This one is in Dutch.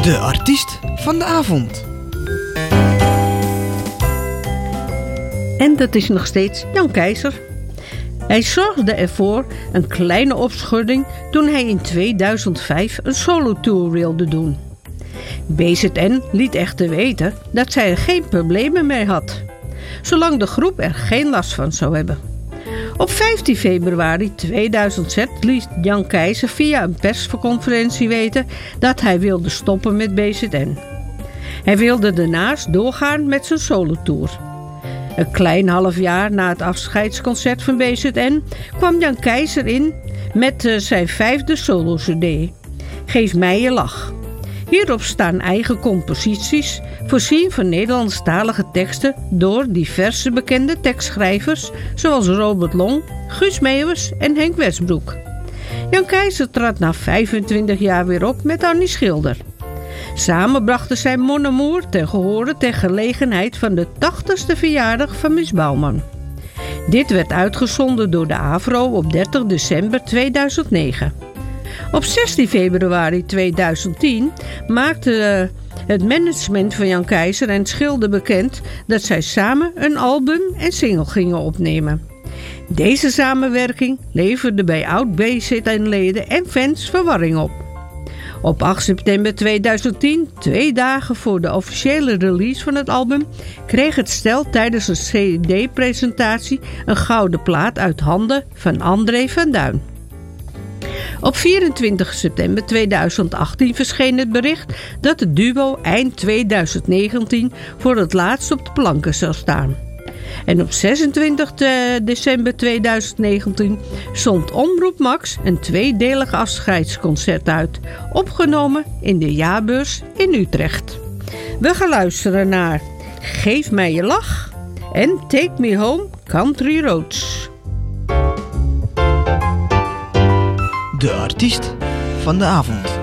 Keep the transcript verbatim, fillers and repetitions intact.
De artiest van de avond. En dat is nog steeds Jan Keizer. Hij zorgde ervoor een kleine opschudding toen hij in tweeduizend vijf een solotour wilde doen. B Z N liet echter weten dat zij er geen problemen mee had, zolang de groep er geen last van zou hebben. Op vijftien februari tweeduizend zes liet Jan Keizer via een persconferentie weten dat hij wilde stoppen met B Z N. Hij wilde daarnaast doorgaan met zijn solotour. Een klein half jaar na het afscheidsconcert van B Z N kwam Jan Keizer in met uh, zijn vijfde solo-C D, Geef mij je lach. Hierop staan eigen composities, voorzien van Nederlandstalige teksten door diverse bekende tekstschrijvers zoals Robert Long, Guus Meeuwis en Henk Westbroek. Jan Keizer trad na vijfentwintig jaar weer op met Annie Schilder. Samen brachten zij Mon Amour ten gehore ter gelegenheid van de tachtigste verjaardag van Miss Bouwman. Dit werd uitgezonden door de AVRO op dertig december tweeduizend negen. Op zestien februari tweeduizend tien maakte het management van Jan Keizer en Schilder bekend dat zij samen een album en single gingen opnemen. Deze samenwerking leverde bij oud-B Z N-leden en fans verwarring op. Op acht september tweeduizend tien, twee dagen voor de officiële release van het album, kreeg het stel tijdens een C D-presentatie een gouden plaat uit handen van André van Duin. Op vierentwintig september tweeduizend achttien verscheen het bericht dat het duo eind tweeduizend negentien voor het laatst op de planken zou staan. En op zesentwintig december tweeduizend negentien zond Omroep Max een tweedelig afscheidsconcert uit, opgenomen in de Jaarbeurs in Utrecht. We gaan luisteren naar Geef mij je lach en Take Me Home Country Roads. De artiest van de avond.